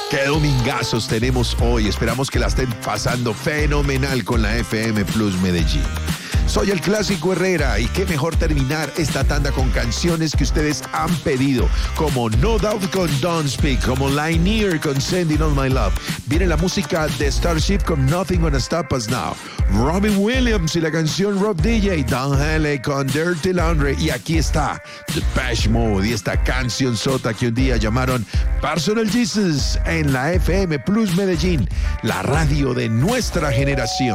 Qué domingazos tenemos hoy. Esperamos que la estén pasando fenomenal con la FM Plus Medellín. Soy el Clásico Herrera y qué mejor terminar esta tanda con canciones que ustedes han pedido, como No Doubt con Don't Speak, como Linear con Sending On My Love. Viene la música de Starship con Nothing Gonna Stop Us Now. Robin Williams y la canción Rob DJ, Don Henley con Dirty Laundry. Y aquí está Depeche Mode y esta canción sota que un día llamaron Personal Jesus en la FM Plus Medellín, la radio de nuestra generación.